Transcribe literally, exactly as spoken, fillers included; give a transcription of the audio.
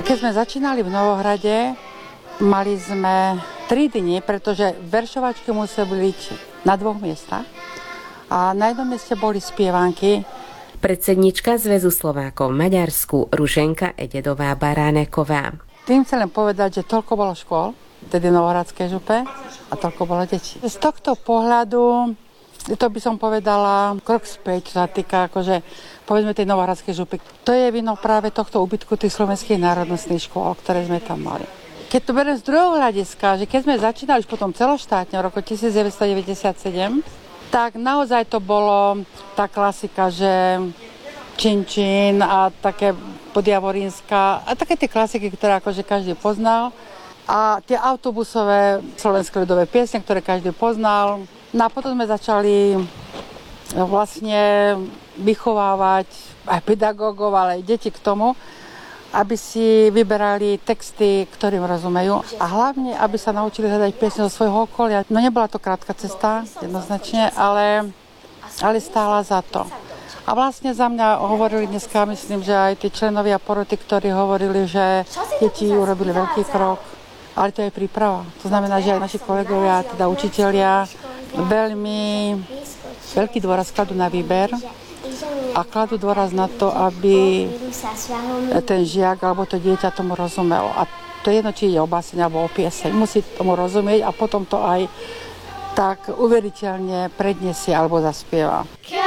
Keď sme začínali v Novohrade, mali sme tri dni, pretože veršovačky museli byť na dvoch miestach a na jednom mieste boli spievanky. Predsednička Zväzu Slovákov v Maďarsku Ruženka Ededová Baráneková. Tým chcem len povedať, že toľko bolo škôl, tedy v Novohradskej župe, a toľko bolo detí. Z tohto pohľadu, to by som povedala, krok späť, čo sa týka, akože, povedzme, tej Novohradskej župy. To je vino práve tohto úbytku tých slovenských národnostných škôl, ktoré sme tam mali. Keď to beriem z druhého hľadiska, že keď sme začínali už potom celoštátne v roku devätnásťstodeväťdesiatsedem, tak naozaj to bolo tá klasika, že Činčín a také Podjavorínska a také tie klasiky, ktoré akože každý poznal. A tie autobusové slovenské ľudové piesne, ktoré každý poznal. No a potom sme začali vlastne vychovávať aj pedagógov, ale aj deti k tomu, aby si vyberali texty, ktorým rozumejú a hlavne, aby sa naučili hľadať piesne zo svojho okolia. No nebola to krátka cesta, jednoznačne, ale, ale stála za to. A vlastne za mňa hovorili dneska, myslím, že aj tí členovia poroty, ktorí hovorili, že deti urobili veľký krok, ale to je príprava. To znamená, že aj naši kolegovia, teda učitelia, veľmi veľký dôraz kladú na výber a kladú dôraz na to, aby ten žiak alebo to dieťa tomu rozumelo. A to je jedno, či ide o báseň alebo o pieseň. Musí tomu rozumieť a potom to aj tak uveriteľne predniesie alebo zaspieva.